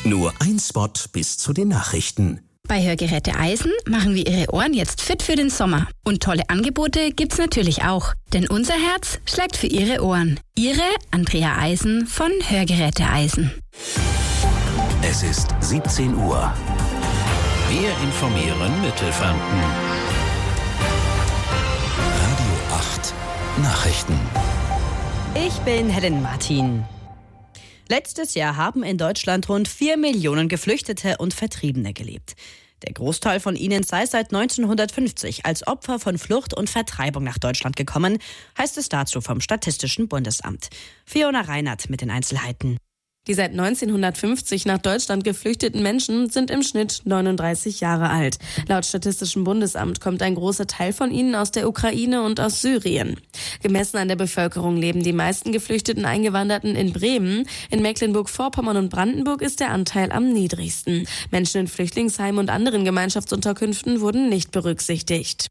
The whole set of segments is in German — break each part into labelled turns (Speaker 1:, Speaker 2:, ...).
Speaker 1: Nur ein Spot bis zu den Nachrichten.
Speaker 2: Bei Hörgeräte Eisen machen wir Ihre Ohren jetzt fit für den Sommer. Und tolle Angebote gibt's natürlich auch. Denn unser Herz schlägt für Ihre Ohren. Ihre Andrea Eisen von Hörgeräte Eisen.
Speaker 1: Es ist 17 Uhr. Wir informieren Mittelfranken. Radio 8 Nachrichten.
Speaker 3: Ich bin Helen Martin. Letztes Jahr haben in Deutschland rund 4 Millionen Geflüchtete und Vertriebene gelebt. Der Großteil von ihnen sei seit 1950 als Opfer von Flucht und Vertreibung nach Deutschland gekommen, heißt es dazu vom Statistischen Bundesamt. Fiona Reinert mit den Einzelheiten.
Speaker 4: Die seit 1950 nach Deutschland geflüchteten Menschen sind im Schnitt 39 Jahre alt. Laut Statistischem Bundesamt kommt ein großer Teil von ihnen aus der Ukraine und aus Syrien. Gemessen an der Bevölkerung leben die meisten geflüchteten Eingewanderten in Bremen. In Mecklenburg-Vorpommern und Brandenburg ist der Anteil am niedrigsten. Menschen in Flüchtlingsheimen und anderen Gemeinschaftsunterkünften wurden nicht berücksichtigt.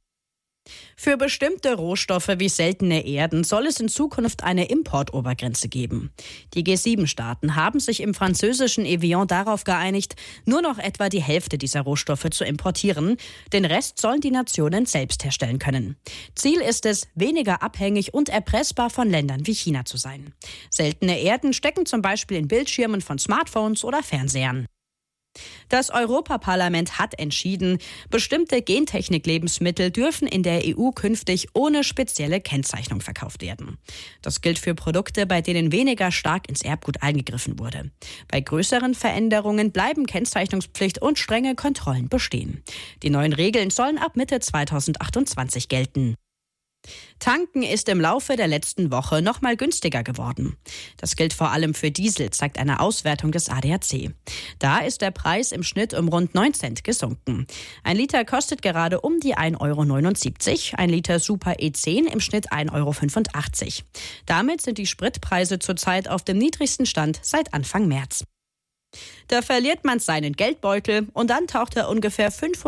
Speaker 3: Für bestimmte Rohstoffe wie seltene Erden soll es in Zukunft eine Importobergrenze geben. Die G7-Staaten haben sich im französischen Evian darauf geeinigt, nur noch etwa die Hälfte dieser Rohstoffe zu importieren. Den Rest sollen die Nationen selbst herstellen können. Ziel ist es, weniger abhängig und erpressbar von Ländern wie China zu sein. Seltene Erden stecken zum Beispiel in Bildschirmen von Smartphones oder Fernsehern. Das Europaparlament hat entschieden, bestimmte Gentechnik-Lebensmittel dürfen in der EU künftig ohne spezielle Kennzeichnung verkauft werden. Das gilt für Produkte, bei denen weniger stark ins Erbgut eingegriffen wurde. Bei größeren Veränderungen bleiben Kennzeichnungspflicht und strenge Kontrollen bestehen. Die neuen Regeln sollen ab Mitte 2028 gelten. Tanken ist im Laufe der letzten Woche noch mal günstiger geworden. Das gilt vor allem für Diesel, zeigt eine Auswertung des ADAC. Da ist der Preis im Schnitt um rund 9 Cent gesunken. Ein Liter kostet gerade um die 1,79 €, ein Liter Super E10 im Schnitt 1,85 €. Damit sind die Spritpreise zurzeit auf dem niedrigsten Stand seit Anfang März. Da verliert man seinen Geldbeutel und dann taucht er ungefähr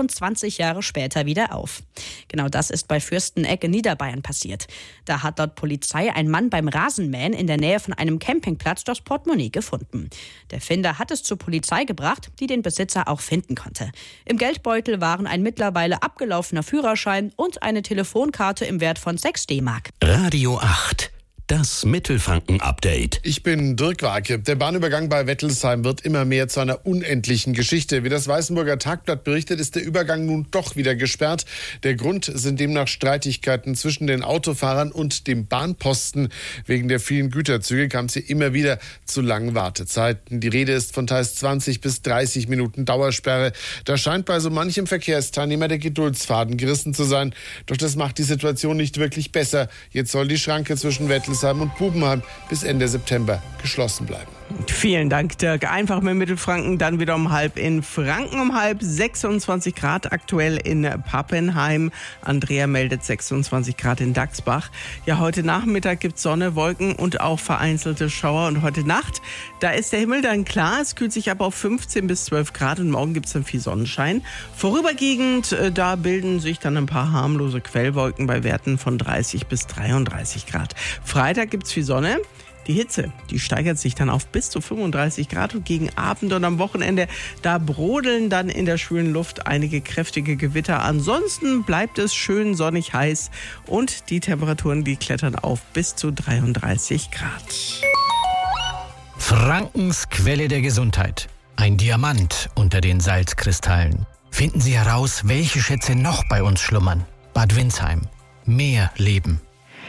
Speaker 3: 25 Jahre später wieder auf. Genau das ist bei Fürsteneck in Niederbayern passiert. Da hat dort Polizei ein Mann beim Rasenmähen in der Nähe von einem Campingplatz das Portemonnaie gefunden. Der Finder hat es zur Polizei gebracht, die den Besitzer auch finden konnte. Im Geldbeutel waren ein mittlerweile abgelaufener Führerschein und eine Telefonkarte im Wert von 6 D-Mark.
Speaker 1: Radio 8. Das Mittelfranken-Update.
Speaker 5: Ich bin Dirk Warke. Der Bahnübergang bei Wettelsheim wird immer mehr zu einer unendlichen Geschichte. Wie das Weißenburger Tagblatt berichtet, ist der Übergang nun doch wieder gesperrt. Der Grund sind demnach Streitigkeiten zwischen den Autofahrern und dem Bahnposten. Wegen der vielen Güterzüge kam es hier immer wieder zu langen Wartezeiten. Die Rede ist von teils 20 bis 30 Minuten Dauersperre. Da scheint bei so manchem Verkehrsteilnehmer der Geduldsfaden gerissen zu sein. Doch das macht die Situation nicht wirklich besser. Jetzt soll die Schranke zwischen Wettelsheim und Bubenheim bis Ende September geschlossen bleiben.
Speaker 6: Vielen Dank, Dirk. Einfach mit Mittelfranken, dann wieder um halb in Franken um halb. 26 Grad aktuell in Pappenheim. Andrea meldet 26 Grad in Dachsbach. Ja, heute Nachmittag gibt es Sonne, Wolken und auch vereinzelte Schauer. Und heute Nacht, da ist der Himmel dann klar. Es kühlt sich ab auf 15 bis 12 Grad und morgen gibt es dann viel Sonnenschein. Vorübergehend, da bilden sich dann ein paar harmlose Quellwolken bei Werten von 30 bis 33 Grad. Freitag gibt es viel Sonne. Die Hitze, die steigert sich dann auf bis zu 35 Grad und gegen Abend und am Wochenende, da brodeln dann in der schwülen Luft einige kräftige Gewitter. Ansonsten bleibt es schön sonnig heiß und die Temperaturen, die klettern auf bis zu 33 Grad.
Speaker 7: Frankens Quelle der Gesundheit. Ein Diamant unter den Salzkristallen. Finden Sie heraus, welche Schätze noch bei uns schlummern. Bad Windsheim. Mehr Leben.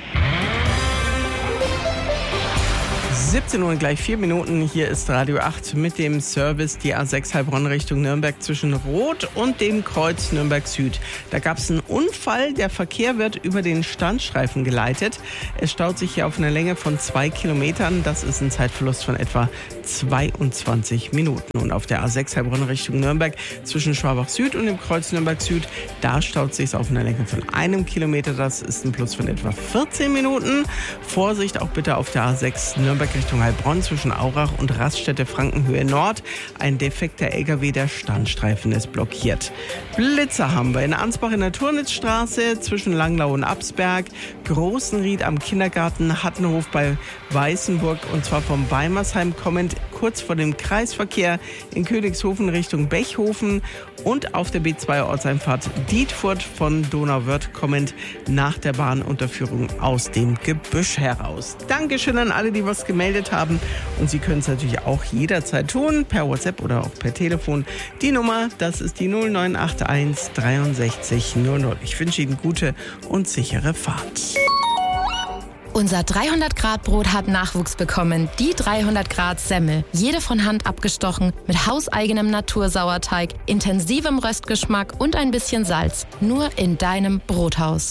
Speaker 6: 17 Uhr und gleich 4 Minuten. Hier ist Radio 8 mit dem Service die A6 Heilbronn Richtung Nürnberg zwischen Rot und dem Kreuz Nürnberg Süd. Da gab es einen Unfall. Der Verkehr wird über den Standstreifen geleitet. Es staut sich hier auf einer Länge von 2 Kilometern. Das ist ein Zeitverlust von etwa 22 Minuten. Und auf der A6 Heilbronn Richtung Nürnberg zwischen Schwabach Süd und dem Kreuz Nürnberg Süd, da staut sich auf einer Länge von 1 Kilometer. Das ist ein Plus von etwa 14 Minuten. Vorsicht auch bitte auf der A6 Nürnberg Richtung Heilbronn zwischen Aurach und Raststätte Frankenhöhe Nord. Ein defekter LKW, der Standstreifen ist blockiert. Blitzer haben wir in Ansbach in der Turnitzstraße zwischen Langlau und Absberg, Großenried am Kindergarten, Hattenhof bei Weißenburg und zwar vom Weimersheim kommend kurz vor dem Kreisverkehr in Königshofen Richtung Bechhofen und auf der B2 Ortseinfahrt Dietfurt von Donauwörth kommend nach der Bahnunterführung aus dem Gebüsch heraus. Dankeschön an alle, die was gemeldet haben und Sie können es natürlich auch jederzeit tun, per WhatsApp oder auch per Telefon. Die Nummer, das ist die 0981 63 00. Ich wünsche Ihnen gute und sichere Fahrt.
Speaker 8: Unser 300-Grad-Brot hat Nachwuchs bekommen. Die 300-Grad-Semmel. Jede von Hand abgestochen, mit hauseigenem Natursauerteig, intensivem Röstgeschmack und ein bisschen Salz. Nur in deinem Brothaus.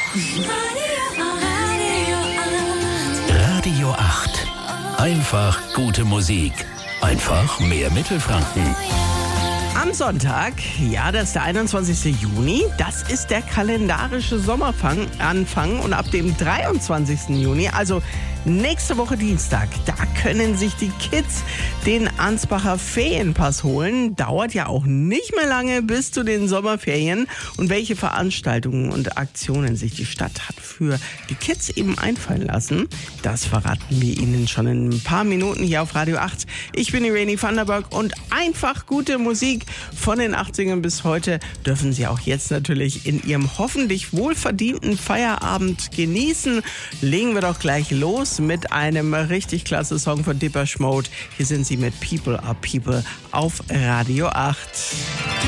Speaker 1: Radio 8. Einfach gute Musik. Einfach mehr Mittelfranken.
Speaker 6: Am Sonntag, ja, das ist der 21. Juni, das ist der kalendarische Sommeranfang und ab dem 23. Juni, also nächste Woche Dienstag, da können sich die Kids den Ansbacher Ferienpass holen. Dauert ja auch nicht mehr lange bis zu den Sommerferien. Und welche Veranstaltungen und Aktionen sich die Stadt hat für die Kids eben einfallen lassen, das verraten wir Ihnen schon in ein paar Minuten hier auf Radio 8. Ich bin Irene Vanderberg und einfach gute Musik von den 80ern bis heute dürfen Sie auch jetzt natürlich in Ihrem hoffentlich wohlverdienten Feierabend genießen. Legen wir doch gleich los mit einem richtig klasse Song von Depeche Mode. Hier sind sie mit People Are People auf Radio 8.